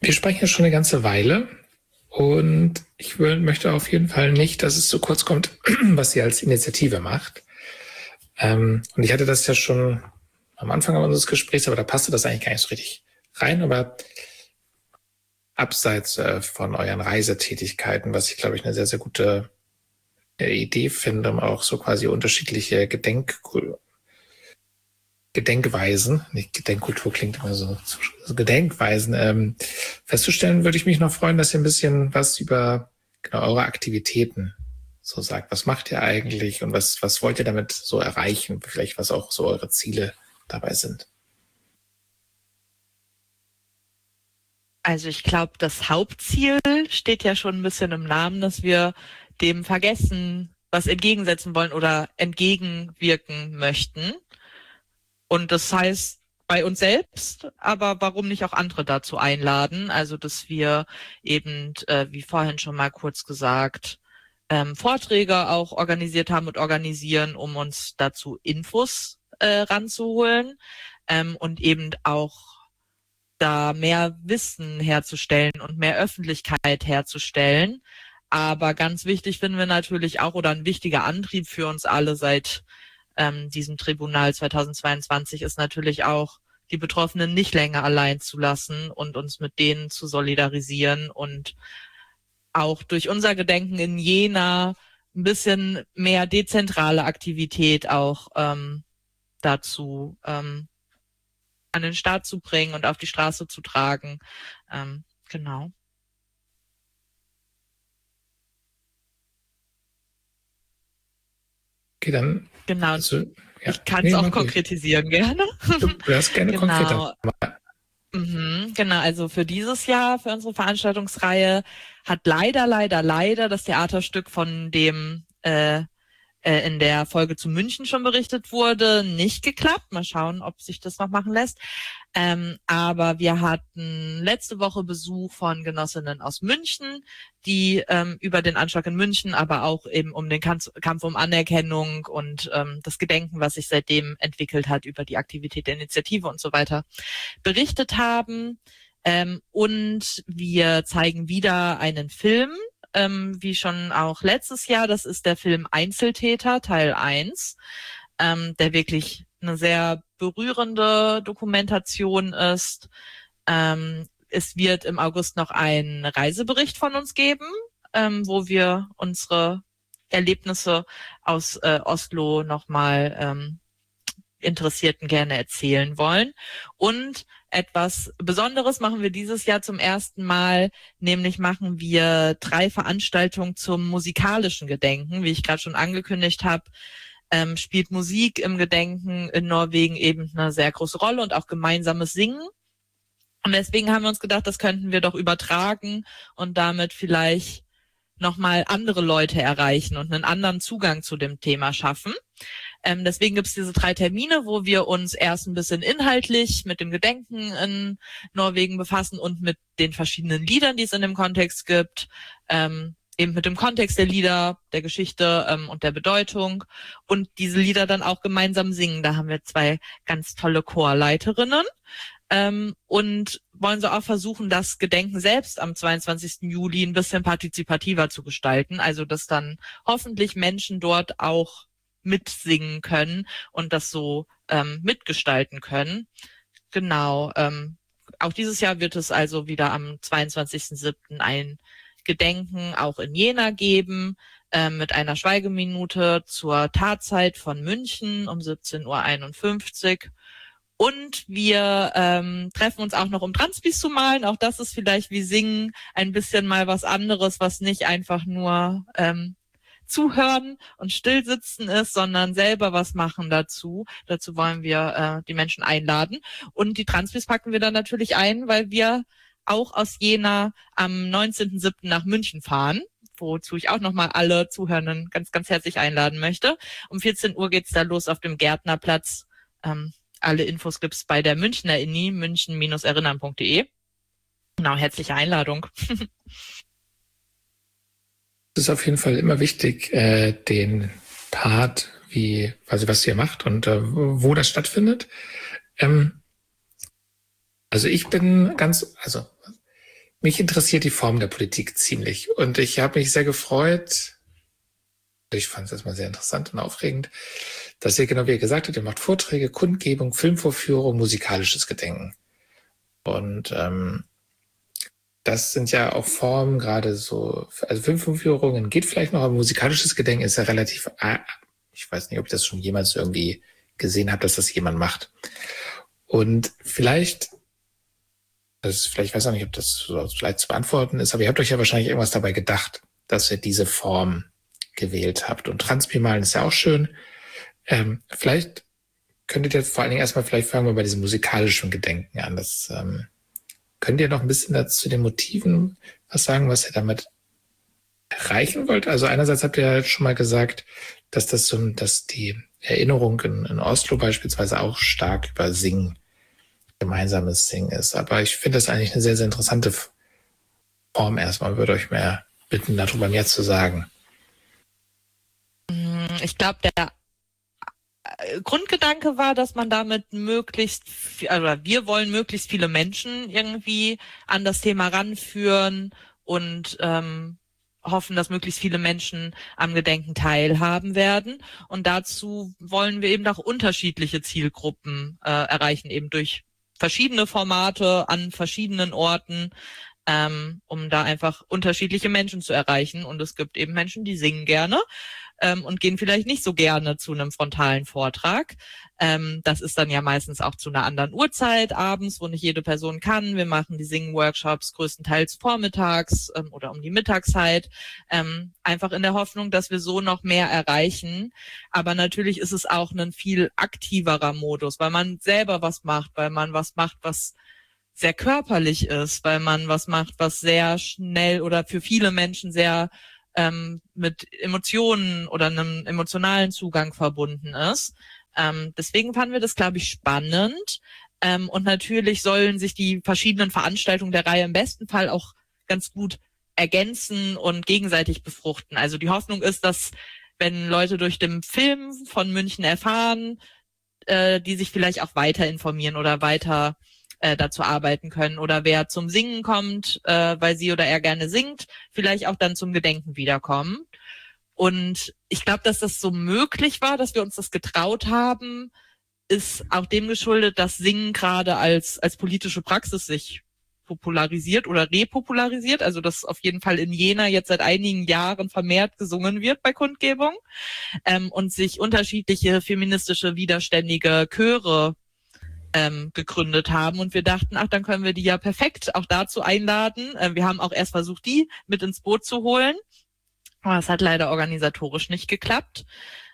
Wir sprechen ja schon eine ganze Weile und möchte auf jeden Fall nicht, dass es zu kurz kommt, was ihr als Initiative macht. Und ich hatte das ja schon am Anfang unseres Gesprächs, aber da passte das eigentlich gar nicht so richtig rein. Aber abseits von euren Reisetätigkeiten, was ich, glaube ich, eine sehr, sehr gute Idee finde, um auch so quasi unterschiedliche Gedenkweisen, nicht Gedenkkultur klingt immer so Gedenkweisen, festzustellen, würde ich mich noch freuen, dass ihr ein bisschen was über genau eure Aktivitäten so sagt. Was macht ihr eigentlich und was wollt ihr damit so erreichen? Vielleicht was auch so eure Ziele dabei sind. Also ich glaube, das Hauptziel steht ja schon ein bisschen im Namen, dass wir dem Vergessen was entgegensetzen wollen oder entgegenwirken möchten. Und das heißt bei uns selbst, aber warum nicht auch andere dazu einladen? Also dass wir eben, wie vorhin schon mal kurz gesagt, Vorträge auch organisiert haben und organisieren, um uns dazu Infos ranzuholen und eben auch da mehr Wissen herzustellen und mehr Öffentlichkeit herzustellen. Aber ganz wichtig finden wir natürlich auch, oder ein wichtiger Antrieb für uns alle seit diesem Tribunal 2022 ist natürlich auch, die Betroffenen nicht länger allein zu lassen und uns mit denen zu solidarisieren und auch durch unser Gedenken in Jena ein bisschen mehr dezentrale Aktivität auch dazu an den Start zu bringen und auf die Straße zu tragen. Genau. Okay, dann. Genau. Also, ja. Ich kann es auch mach ruhig. konkretisieren gerne. Du darfst gerne konkreter. Genau. Genau, also für dieses Jahr, für unsere Veranstaltungsreihe, hat leider das Theaterstück, von dem in der Folge zu München schon berichtet wurde, nicht geklappt. Mal schauen, ob sich das noch machen lässt. Aber wir hatten letzte Woche Besuch von Genossinnen aus München, die über den Anschlag in München, aber auch eben um den Kampf um Anerkennung und das Gedenken, was sich seitdem entwickelt hat, über die Aktivität der Initiative und so weiter, berichtet haben. Und wir zeigen wieder einen Film, wie schon auch letztes Jahr. Das ist der Film Einzeltäter, Teil 1, der wirklich eine sehr berührende Dokumentation ist. Es wird im August noch einen Reisebericht von uns geben, wo wir unsere Erlebnisse aus Oslo nochmal Interessierten gerne erzählen wollen. Und etwas Besonderes machen wir dieses Jahr zum ersten Mal, nämlich machen wir 3 Veranstaltungen zum musikalischen Gedenken. Wie ich gerade schon angekündigt habe, spielt Musik im Gedenken in Norwegen eben eine sehr große Rolle und auch gemeinsames Singen. Und deswegen haben wir uns gedacht, das könnten wir doch übertragen und damit vielleicht nochmal andere Leute erreichen und einen anderen Zugang zu dem Thema schaffen. Deswegen gibt es diese 3 Termine, wo wir uns erst ein bisschen inhaltlich mit dem Gedenken in Norwegen befassen und mit den verschiedenen Liedern, die es in dem Kontext gibt, eben mit dem Kontext der Lieder, der Geschichte und der Bedeutung und diese Lieder dann auch gemeinsam singen. Da haben wir 2 ganz tolle Chorleiterinnen. Und wollen so auch versuchen, das Gedenken selbst am 22. Juli ein bisschen partizipativer zu gestalten. Also, dass dann hoffentlich Menschen dort auch mitsingen können und das so mitgestalten können. Genau. Auch dieses Jahr wird es also wieder am 22.07. ein Gedenken auch in Jena geben, mit einer Schweigeminute zur Tatzeit von München um 17:51 Uhr. Und wir treffen uns auch noch, um Transpis zu malen. Auch das ist vielleicht wie Singen ein bisschen mal was anderes, was nicht einfach nur zuhören und stillsitzen ist, sondern selber was machen dazu. Dazu wollen wir die Menschen einladen. Und die Transpis packen wir dann natürlich ein, weil wir auch aus Jena am 19.07. nach München fahren, wozu ich auch nochmal alle Zuhörenden ganz, ganz herzlich einladen möchte. Um 14 Uhr geht's da los auf dem Gärtnerplatz. Alle Infos gibt's bei der Münchner INI, münchen-erinnern.de. Genau, herzliche Einladung. Es ist auf jeden Fall immer wichtig, den Part, was ihr macht und wo das stattfindet. Also Mich interessiert die Form der Politik ziemlich. Und ich habe mich sehr gefreut, ich fand es erstmal sehr interessant und aufregend, dass ihr, genau wie ihr gesagt habt, ihr macht Vorträge, Kundgebung, Filmvorführung, musikalisches Gedenken. Und das sind ja auch Formen, gerade so, also Filmvorführungen geht vielleicht noch, aber musikalisches Gedenken ist ja relativ, ich weiß nicht, ob ich das schon jemals irgendwie gesehen habe, dass das jemand macht. Und vielleicht weiß auch nicht, ob das so leicht zu beantworten ist, aber ihr habt euch ja wahrscheinlich irgendwas dabei gedacht, dass ihr diese Form gewählt habt. Und Transpimalen ist ja auch schön. Vielleicht könntet ihr vor allen Dingen erstmal, vielleicht fangen wir bei diesem musikalischen Gedenken an. Das könnt ihr noch ein bisschen dazu den Motiven was sagen, was ihr damit erreichen wollt? Also einerseits habt ihr ja schon mal gesagt, dass dass die Erinnerung in Oslo beispielsweise auch stark über Singen, gemeinsames Singen ist. Aber ich finde das eigentlich eine sehr, sehr interessante Form erstmal. Würde euch mehr bitten, darüber mehr zu sagen. Ich glaube, der Grundgedanke war, dass man damit wir wollen möglichst viele Menschen irgendwie an das Thema ranführen und hoffen, dass möglichst viele Menschen am Gedenken teilhaben werden. Und dazu wollen wir eben auch unterschiedliche Zielgruppen erreichen, eben durch verschiedene Formate an verschiedenen Orten, um da einfach unterschiedliche Menschen zu erreichen. Und es gibt eben Menschen, die singen gerne und gehen vielleicht nicht so gerne zu einem frontalen Vortrag. Das ist dann ja meistens auch zu einer anderen Uhrzeit abends, wo nicht jede Person kann. Wir machen die Singen-Workshops größtenteils vormittags oder um die Mittagszeit, einfach in der Hoffnung, dass wir so noch mehr erreichen. Aber natürlich ist es auch ein viel aktiverer Modus, weil man selber was macht, was sehr körperlich ist, weil man was macht, was sehr schnell oder für viele Menschen sehr mit Emotionen oder einem emotionalen Zugang verbunden ist. Deswegen fanden wir das, glaube ich, spannend. Und natürlich sollen sich die verschiedenen Veranstaltungen der Reihe im besten Fall auch ganz gut ergänzen und gegenseitig befruchten. Also die Hoffnung ist, dass wenn Leute durch den Film von München erfahren, die sich vielleicht auch weiter informieren oder weiter dazu arbeiten können. Oder wer zum Singen kommt, weil sie oder er gerne singt, vielleicht auch dann zum Gedenken wiederkommen. Und ich glaube, dass das so möglich war, dass wir uns das getraut haben, ist auch dem geschuldet, dass Singen gerade als politische Praxis sich popularisiert oder repopularisiert. Also dass auf jeden Fall in Jena jetzt seit einigen Jahren vermehrt gesungen wird bei Kundgebung und sich unterschiedliche feministische, widerständige Chöre gegründet haben. Und wir dachten, dann können wir die ja perfekt auch dazu einladen. Wir haben auch erst versucht, die mit ins Boot zu holen. Aber es hat leider organisatorisch nicht geklappt.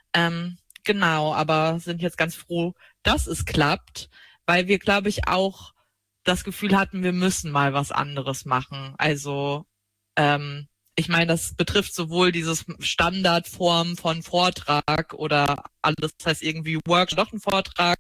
Genau, aber sind jetzt ganz froh, dass es klappt, weil wir, glaube ich, auch das Gefühl hatten, wir müssen mal was anderes machen. Also ich meine, das betrifft sowohl dieses Standardform von Vortrag oder alles, das heißt irgendwie Workshop, doch ein Vortrag.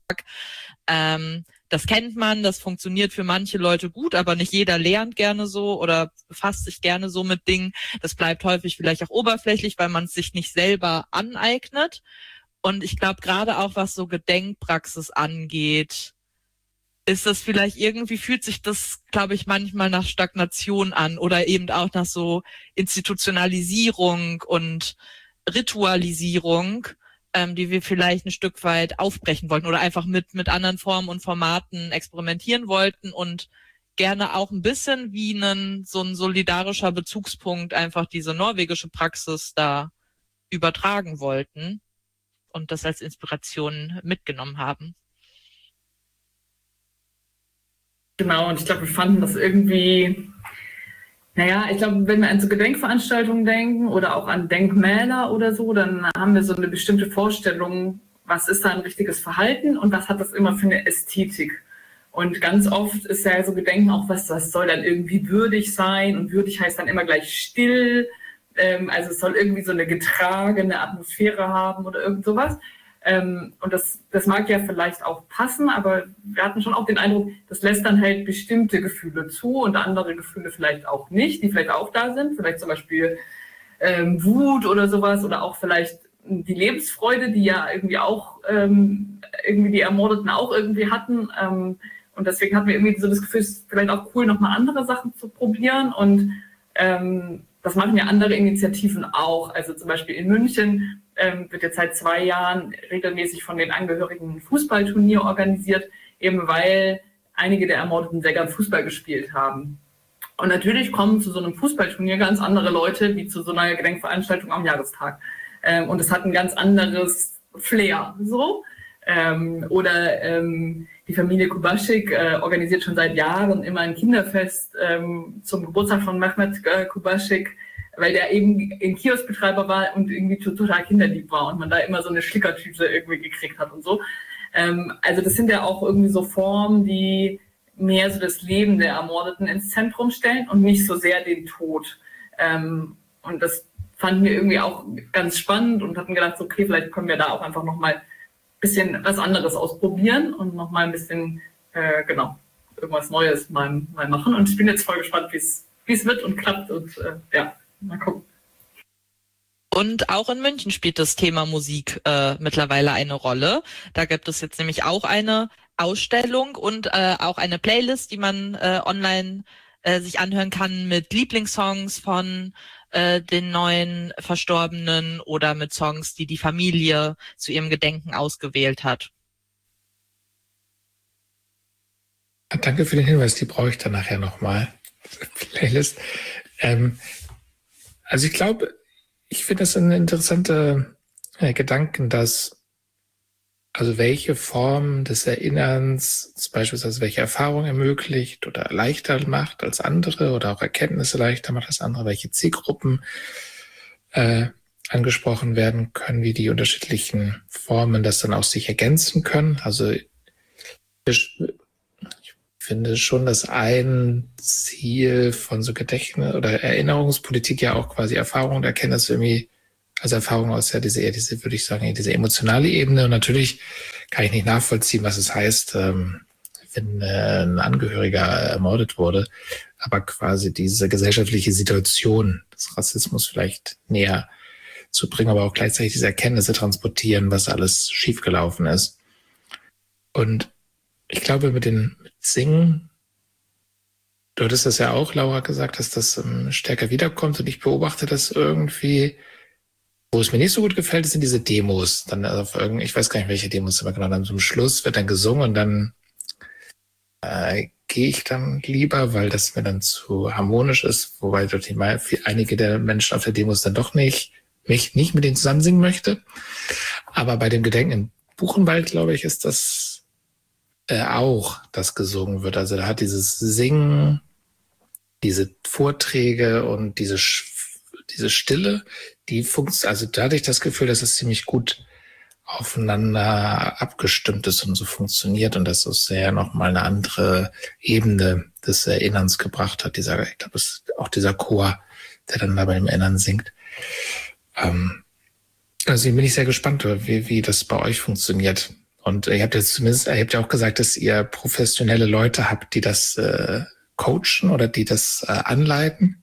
Das kennt man, das funktioniert für manche Leute gut, aber nicht jeder lernt gerne so oder befasst sich gerne so mit Dingen. Das bleibt häufig vielleicht auch oberflächlich, weil man es sich nicht selber aneignet. Und ich glaube, gerade auch was so Gedenkpraxis angeht, ist das vielleicht irgendwie, fühlt sich das, glaube ich, manchmal nach Stagnation an oder eben auch nach so Institutionalisierung und Ritualisierung, die wir vielleicht ein Stück weit aufbrechen wollten oder einfach mit anderen Formen und Formaten experimentieren wollten und gerne auch ein bisschen wie so ein solidarischer Bezugspunkt einfach diese norwegische Praxis da übertragen wollten und das als Inspiration mitgenommen haben. Genau, und ich glaube, wir fanden das irgendwie, ich glaube, wenn wir an so Gedenkveranstaltungen denken oder auch an Denkmäler oder so, dann haben wir so eine bestimmte Vorstellung, was ist da ein richtiges Verhalten und was hat das immer für eine Ästhetik. Und ganz oft ist ja so Gedenken auch was soll dann irgendwie würdig sein und würdig heißt dann immer gleich still, also es soll irgendwie so eine getragene Atmosphäre haben oder irgend sowas. Und das mag ja vielleicht auch passen, aber wir hatten schon auch den Eindruck, das lässt dann halt bestimmte Gefühle zu und andere Gefühle vielleicht auch nicht, die vielleicht auch da sind, vielleicht zum Beispiel Wut oder sowas oder auch vielleicht die Lebensfreude, die ja irgendwie auch irgendwie die Ermordeten auch irgendwie hatten. Und deswegen hatten wir irgendwie so das Gefühl, es ist vielleicht auch cool, nochmal andere Sachen zu probieren. Und das machen ja andere Initiativen auch. Also zum Beispiel in München wird jetzt seit 2 Jahren regelmäßig von den Angehörigen ein Fußballturnier organisiert, eben weil einige der Ermordeten sehr gern Fußball gespielt haben. Und natürlich kommen zu so einem Fußballturnier ganz andere Leute wie zu so einer Gedenkveranstaltung am Jahrestag. Und es hat ein ganz anderes Flair, so. Die Familie Kubaschik organisiert schon seit Jahren immer ein Kinderfest zum Geburtstag von Mehmet Kubaschik, weil der eben ein Kioskbetreiber war und irgendwie total kinderlieb war und man da immer so eine Schlickertüte irgendwie gekriegt hat und so. Also das sind ja auch irgendwie so Formen, die mehr so das Leben der Ermordeten ins Zentrum stellen und nicht so sehr den Tod. Und das fanden wir irgendwie auch ganz spannend und hatten gedacht, okay, vielleicht können wir da auch einfach nochmal ein bisschen was anderes ausprobieren und nochmal ein bisschen, irgendwas Neues mal machen. Und ich bin jetzt voll gespannt, wie es wird und klappt und mal gucken. Und auch in München spielt das Thema Musik mittlerweile eine Rolle. Da gibt es jetzt nämlich auch eine Ausstellung und auch eine Playlist, die man online sich anhören kann mit Lieblingssongs von den neuen Verstorbenen oder mit Songs, die die Familie zu ihrem Gedenken ausgewählt hat. Danke für den Hinweis, die brauche ich dann nachher nochmal. Playlist. Also ich finde das ein interessanter Gedanken, dass also welche Form des Erinnerns, beispielsweise welche Erfahrungen ermöglicht oder leichter macht als andere oder auch Erkenntnisse leichter macht als andere, welche Zielgruppen angesprochen werden können, wie die unterschiedlichen Formen das dann auch sich ergänzen können. Also ich finde schon, dass ein Ziel von so Gedächtnis- oder Erinnerungspolitik ja auch quasi Erfahrung und Erkenntnis irgendwie, also Erfahrung aus ja diese, würde ich sagen, diese emotionale Ebene. Und natürlich kann ich nicht nachvollziehen, was es heißt, wenn ein Angehöriger ermordet wurde, aber quasi diese gesellschaftliche Situation des Rassismus vielleicht näher zu bringen, aber auch gleichzeitig diese Erkenntnisse transportieren, was alles schiefgelaufen ist. Und ich glaube, mit Singen, du hattest das ja auch, Laura, gesagt, dass das stärker wiederkommt und ich beobachte das irgendwie. Wo es mir nicht so gut gefällt, sind diese Demos. Dann ich weiß gar nicht, welche Demos, aber genau dann zum Schluss wird dann gesungen und dann gehe ich dann lieber, weil das mir dann zu harmonisch ist, wobei dort einige der Menschen auf der Demos dann doch nicht mit denen zusammen singen möchte. Aber bei dem Gedenken in Buchenwald, glaube ich, ist das auch, dass gesungen wird. Also da hat dieses Singen, diese Vorträge und diese Stille, also da hatte ich das Gefühl, dass es ziemlich gut aufeinander abgestimmt ist und so funktioniert und dass es sehr nochmal eine andere Ebene des Erinnerns gebracht hat. Ich glaube, es ist auch dieser Chor, der dann da beim Erinnern singt. Also bin ich sehr gespannt, wie das bei euch funktioniert. Und ihr habt ja auch gesagt, dass ihr professionelle Leute habt, die das coachen oder die das anleiten.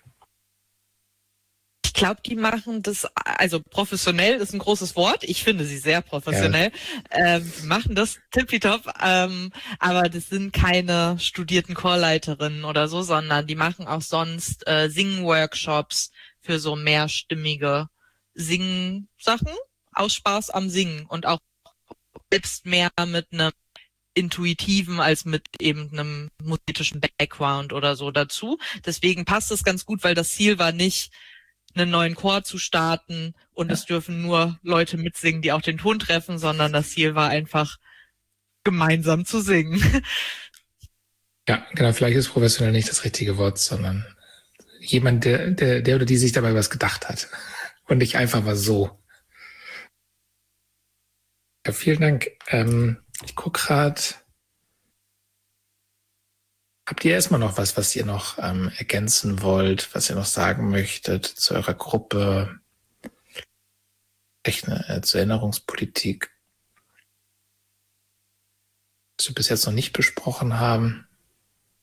Ich glaube, die machen das, also professionell ist ein großes Wort. Ich finde sie sehr professionell. Ja. Die machen das tippitopp, aber das sind keine studierten Chorleiterinnen oder so, sondern die machen auch sonst Singen-Workshops für so mehrstimmige Singen-Sachen aus Spaß am Singen und auch selbst mehr mit einem intuitiven als mit eben einem musikalischen Background oder so dazu. Deswegen passt es ganz gut, weil das Ziel war nicht, einen neuen Chor zu starten und es dürfen nur Leute mitsingen, die auch den Ton treffen, sondern das Ziel war einfach, gemeinsam zu singen. Ja, genau, vielleicht ist professionell nicht das richtige Wort, sondern jemand, der oder die sich dabei was gedacht hat und nicht einfach mal so. Ja, vielen Dank. Ich gucke gerade. Habt ihr erstmal noch was ihr noch ergänzen wollt, was ihr noch sagen möchtet zu eurer Gruppe, zur Erinnerungspolitik, was wir bis jetzt noch nicht besprochen haben?